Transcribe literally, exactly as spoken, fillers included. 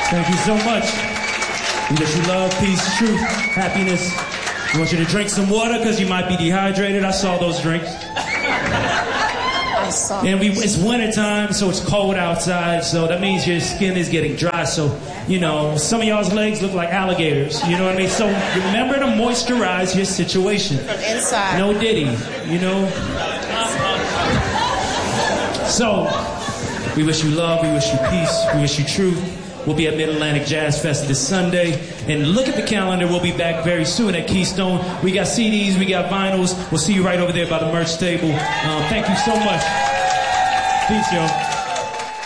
Thank you so much. We wish you love, peace, truth, happiness. We want you to drink some water because you might be dehydrated. I saw those drinks. I saw. And we, it's winter time, so it's cold outside. So that means your skin is getting dry. So, you know, some of y'all's legs look like alligators. You know what I mean? So remember to moisturize your situation. From inside. No Diddy, you know? So, we wish you love, we wish you peace, we wish you truth. We'll be at Mid-Atlantic Jazz Fest this Sunday. And look at the calendar. We'll be back very soon at Keystone. We got C Ds. We got vinyls. We'll see you right over there by the merch table. Um, thank you so much. Peace, y'all.